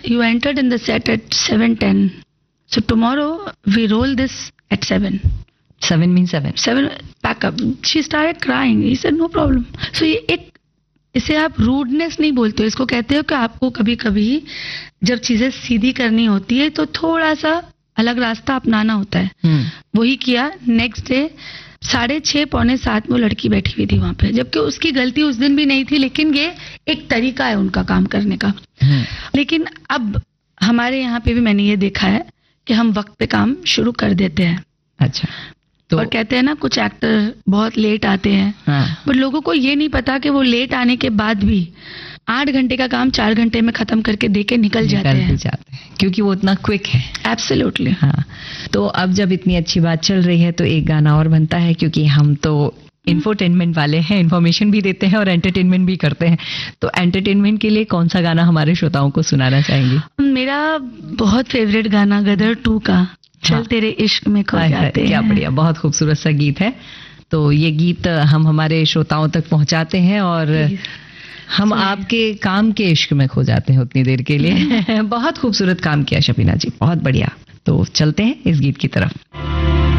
you entered in the set at 7:10. So tomorrow we roll this at 7. 7 means 7. 7, pack up. She started crying. He said, no problem. So ये इसे आप rudeness नहीं बोलते हो, इसको कहते हो कि आपको कभी कभी जब चीजें सीधी करनी होती है तो थोड़ा सा अलग रास्ता अपनाना होता है. वही किया. नेक्स्ट डे 6:30 पौने 7 में वो लड़की बैठी हुई थी वहां पे, जबकि उसकी गलती उस दिन भी नहीं थी, लेकिन ये एक तरीका है उनका काम करने का. लेकिन अब हमारे यहाँ पे भी मैंने ये देखा है कि हम वक्त पे काम शुरू कर देते हैं. अच्छा. तो और कहते हैं ना कुछ एक्टर बहुत लेट आते हैं, बट लोगों को ये नहीं पता कि वो लेट आने के बाद भी 8 घंटे का काम 4 घंटे में खत्म करके देके निकल जाते हैं, क्योंकि वो उतना क्विक है. एब्सोल्युटली. हाँ. तो अब जब इतनी अच्छी बात चल रही है तो एक गाना और बनता है, क्योंकि हम तो इंफोटेनमेंट वाले हैं, इन्फॉर्मेशन भी देते हैं और एंटरटेनमेंट भी करते हैं. तो एंटरटेनमेंट के लिए कौन सा गाना हमारे श्रोताओं को सुनाना चाहेंगी? मेरा बहुत फेवरेट गाना गदर 2 का चल तेरे इश्क में खो जाते हैं. क्या बढ़िया, बहुत खूबसूरत सा गीत है. तो ये गीत हम हमारे श्रोताओं तक पहुंचाते हैं और हम आपके काम के इश्क में खो जाते हैं उतनी देर के लिए. बहुत खूबसूरत काम किया शबीना जी, बहुत बढ़िया. तो चलते हैं इस गीत की तरफ.